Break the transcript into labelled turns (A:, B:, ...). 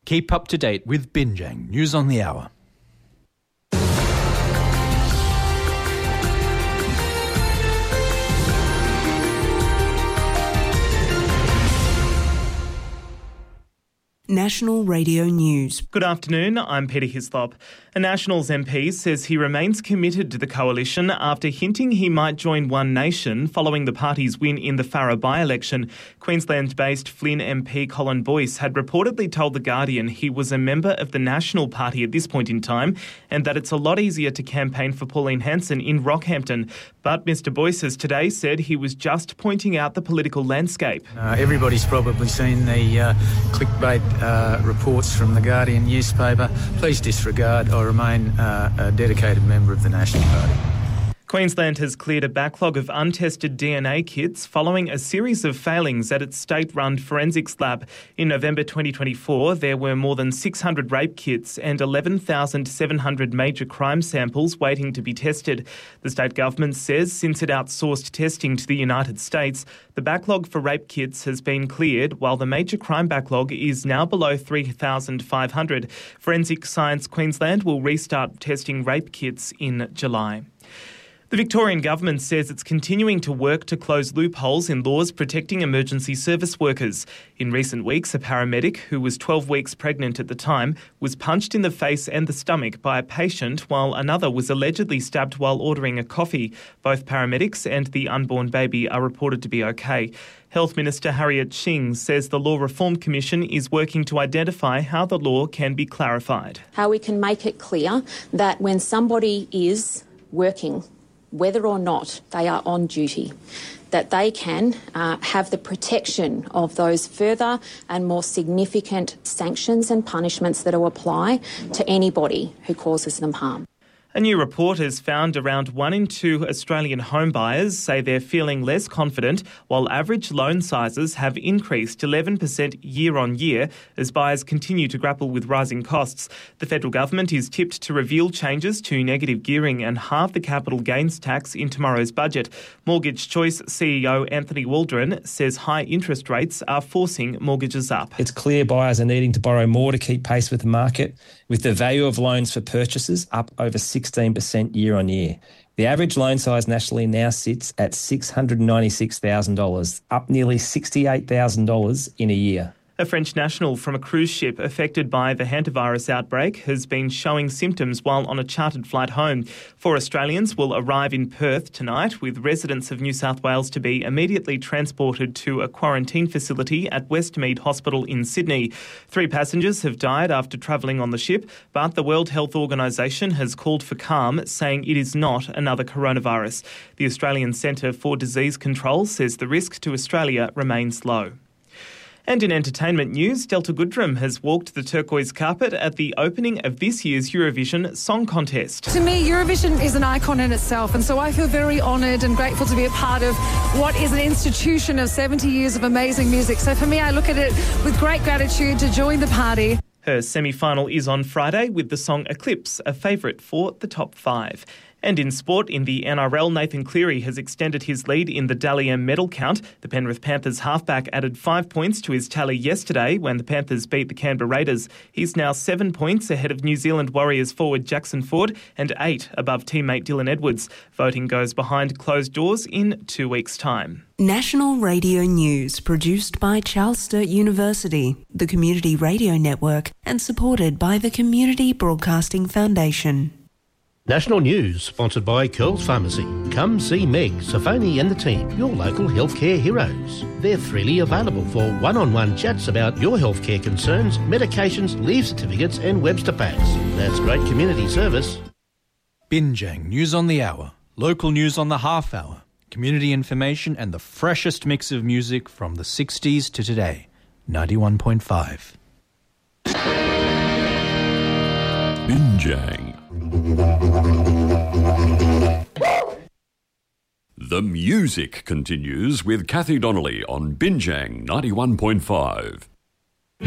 A: Keep up to date with Binjang News on the Hour.
B: National Radio News.
C: Good afternoon, I'm Peter Hislop. A Nationals MP says he remains committed to the coalition after hinting he might join One Nation following the party's win in the Farrer by-election. Queensland-based Flynn MP Colin Boyce had reportedly told The Guardian he was a member of the National Party at this point in time and that it's a lot easier to campaign for Pauline Hanson in Rockhampton. But Mr Boyce has today said he was just pointing out the political landscape.
D: Everybody's probably seen the clickbait reports from The Guardian newspaper. Please disregard. I remain a dedicated member of the National Party.
C: Queensland has cleared a backlog of untested DNA kits following a series of failings at its state-run forensics lab. In November 2024, there were more than 600 rape kits and 11,700 major crime samples waiting to be tested. The state government says since it outsourced testing to the United States, the backlog for rape kits has been cleared, while the major crime backlog is now below 3,500. Forensic Science Queensland will restart testing rape kits in July. The Victorian Government says it's continuing to work to close loopholes in laws protecting emergency service workers. In recent weeks, a paramedic, who was 12 weeks pregnant at the time, was punched in the face and the stomach by a patient, while another was allegedly stabbed while ordering a coffee. Both paramedics and the unborn baby are reported to be okay. Health Minister Harriet Shing says the Law Reform Commission is working to identify how the law can be clarified.
E: How we can make it clear that when somebody is working, whether or not they are on duty, that they can have the protection of those further and more significant sanctions and punishments that will apply to anybody who causes them harm.
C: A new report has found around 1 in 2 Australian home buyers say they're feeling less confident, while average loan sizes have increased 11% year on year as buyers continue to grapple with rising costs. The federal government is tipped to reveal changes to negative gearing and halve the capital gains tax in tomorrow's budget. Mortgage Choice CEO Anthony Waldron says high interest rates are forcing mortgages up.
F: It's clear buyers are needing to borrow more to keep pace with the market, with the value of loans for purchases up over 16% year on year. The average loan size nationally now sits at $696,000, up nearly $68,000 in a year.
C: A French national from a cruise ship affected by the hantavirus outbreak has been showing symptoms while on a chartered flight home. 4 Australians will arrive in Perth tonight, with residents of New South Wales to be immediately transported to a quarantine facility at Westmead Hospital in Sydney. 3 passengers have died after travelling on the ship, but the World Health Organisation has called for calm, saying it is not another coronavirus. The Australian Centre for Disease Control says the risk to Australia remains low. And in entertainment news, Delta Goodrem has walked the turquoise carpet at the opening of this year's Eurovision Song Contest.
G: To me, Eurovision is an icon in itself, and so I feel very honoured and grateful to be a part of what is an institution of 70 years of amazing music. So for me, I look at it with great gratitude to join the party.
C: Her semi-final is on Friday with the song Eclipse, a favourite for the top 5. And in sport, in the NRL, Nathan Cleary has extended his lead in the Dally M medal count. The Penrith Panthers halfback added 5 points to his tally yesterday when the Panthers beat the Canberra Raiders. He's now 7 points ahead of New Zealand Warriors forward Jackson Ford and 8 above teammate Dylan Edwards. Voting goes behind closed doors in 2 weeks' time.
B: National Radio News, produced by Charles Sturt University, the Community Radio Network, and supported by the Community Broadcasting Foundation.
H: National News, sponsored by Curls Pharmacy. Come see Meg, Safoni and the team, your local healthcare heroes. They're freely available for one-on-one chats about your healthcare concerns, medications, leave certificates and Webster packs. That's great community service.
A: Binjang News on the Hour, local news on the half hour, community information and the freshest mix of music from the 60s to today. 91.5.
I: Binjang. The music continues with Kathy Donnelly on Binjang 91.5.